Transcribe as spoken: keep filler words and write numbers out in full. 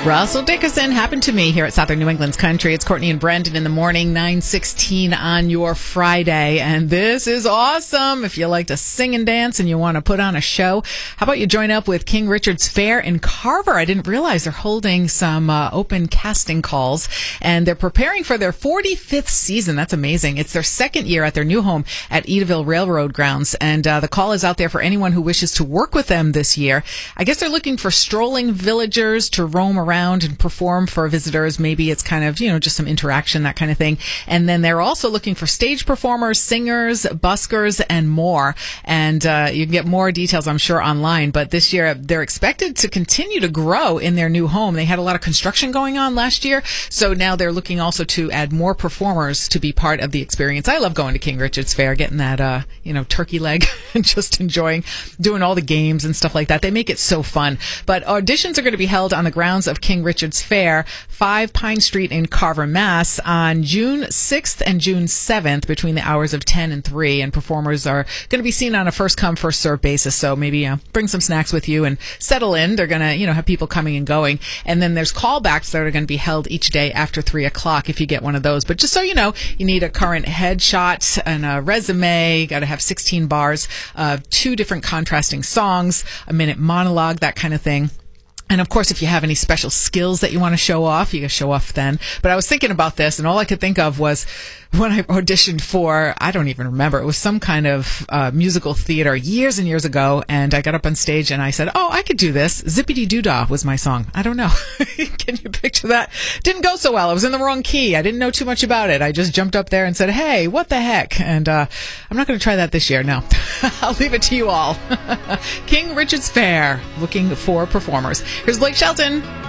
Russell Dickerson happened to me here at Southern New England's Country. It's Courtney and Brendan in the morning, nine sixteen on your Friday. And this is awesome. If you like to sing and dance and you want to put on a show, how about you join up with King Richard's Fair in Carver? I didn't realize they're holding some uh, open casting calls, and they're preparing for their forty-fifth season. That's amazing. It's their second year at their new home at Edaville Railroad Grounds, and uh, the call is out there for anyone who wishes to work with them this year. I guess they're looking for strolling villagers to roam around and perform for visitors. Maybe it's kind of, you know, just some interaction, that kind of thing. And then they're also looking for stage performers, singers, buskers, and more. And uh, you can get more details, I'm sure, online. But this year, they're expected to continue to grow in their new home. They had a lot of construction going on last year, so now they're looking also to add more performers to be part of the experience. I love going to King Richard's Fair, getting that, uh, you know, turkey leg and just enjoying doing all the games and stuff like that. They make it so fun. But auditions are going to be held on the grounds of King Richard's Fair, five Pine Street in Carver, Mass, on June sixth and June seventh between the hours of ten and three. And performers are going to be seen on a first-come, first-served basis. So maybe uh, bring some snacks with you and settle in. They're going to, you know, have people coming and going. And then there's callbacks that are going to be held each day after three o'clock if you get one of those. But just so you know, you need a current headshot and a resume. You got to have sixteen bars of two different contrasting songs, a minute monologue, that kind of thing. And of course, if you have any special skills that you want to show off, you can show off then. But I was thinking about this, and all I could think of was when I auditioned for, I don't even remember, it was some kind of uh, musical theater years and years ago, and I got up on stage and I said, oh, I could do this. Zippity Doo Dah was my song. I don't know. Can you picture that? Didn't go so well. I was in the wrong key. I didn't know too much about it. I just jumped up there and said, hey, what the heck? And uh, I'm not going to try that this year. No. I'll leave it to you all. King Richard's Fair, looking for performers. Here's Blake Shelton.